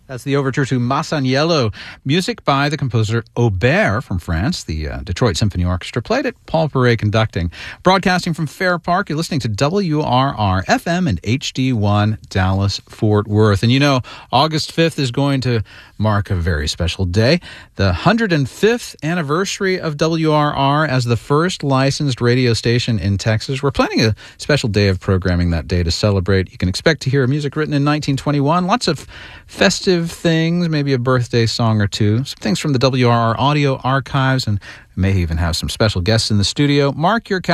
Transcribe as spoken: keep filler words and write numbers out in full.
That's the overture to Masaniello, music by the composer Aubert from France. The uh, Detroit Symphony Orchestra played it, Paul Perret conducting. Broadcasting from Fair Park, you're listening to W R R F M and H D one Dallas-Fort Worth. And you know, August fifth is going to mark a very special day, the one hundred fifth anniversary of W R R as the first licensed radio station in Texas. We're planning a special day of programming that day to celebrate. You can expect to hear music written in nineteen twenty-one, lots of festive things, maybe a birthday song or two, some things from the W R R audio archives, and may even have some special guests in the studio. Mark your calendar.